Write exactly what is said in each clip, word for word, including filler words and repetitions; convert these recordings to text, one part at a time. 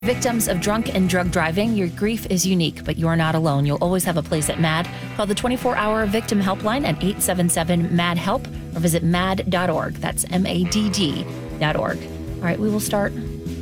Victims of drunk and drug driving, your grief is unique, but you are not alone. You'll always have a place at MAD. Call the twenty-four hour victim helpline at eight seven seven M A D HELP or visit mad dot org. That's M A D D dot org. All right, we will start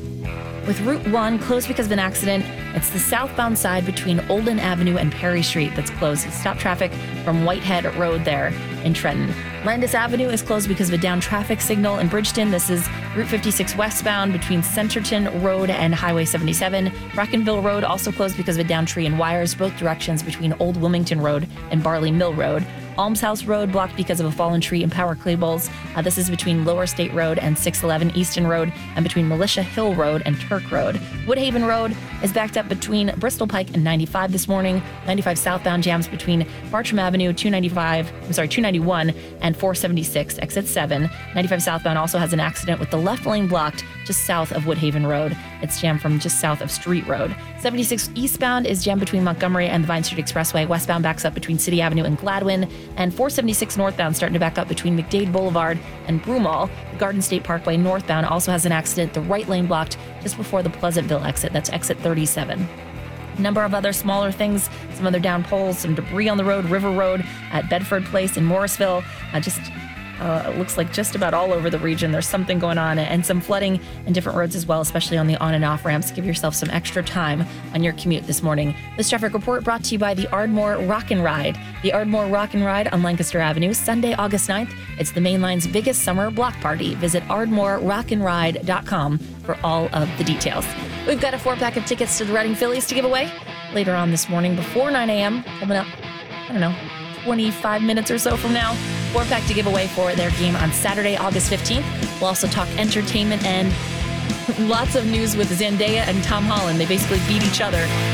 with Route one, closed because of an accident. It's the southbound side between Olden Avenue and Perry Street that's closed. Stop traffic from Whitehead Road there in Trenton. Landis Avenue is closed because of a down traffic signal in Bridgeton. This is Route fifty-six westbound between Centerton Road and Highway seventy-seven. Brackenville Road also closed because of a down tree and wires, both directions between Old Wilmington Road and Barley Mill Road. Almshouse Road blocked because of a fallen tree and power cables. Uh, this is between Lower State Road and six eleven Easton Road and between Militia Hill Road and Turk Road. Woodhaven Road is backed up between Bristol Pike and ninety-five this morning. ninety-five southbound jams between Bartram Avenue, two ninety-five, I'm sorry, two ninety-one and four seventy-six, exit seven. ninety-five southbound also has an accident with the left lane blocked just south of Woodhaven Road. It's jammed from just south of Street Road. seventy-six eastbound is jammed between Montgomery and the Vine Street Expressway. Westbound backs up between City Avenue and Gladwin. And four seventy-six northbound starting to back up between McDade Boulevard and Broomall. The Garden State Parkway northbound also has an accident. The right lane blocked just before the Pleasantville exit. That's exit thirty-seven. A number of other smaller things, some other down poles, some debris on the road, River Road at Bedford Place in Morrisville. Uh, just uh, it looks like just about all over the region there's something going on, and some flooding in different roads as well, especially on the on and off ramps. Give yourself some extra time on your commute this morning. This traffic report brought to you by the Ardmore Rock and Ride. The Ardmore Rock and Ride on Lancaster Avenue, Sunday, August ninth. It's the main line's biggest summer block party. Visit ardmore rock and ride dot com for all of the details. We've got a four-pack of tickets to the Reading Phillies to give away later on this morning before nine a.m. Coming up, I don't know, twenty-five minutes or so from now. Four-pack to give away for their game on Saturday, August fifteenth. We'll also talk entertainment and lots of news with Zendaya and Tom Holland. They basically beat each other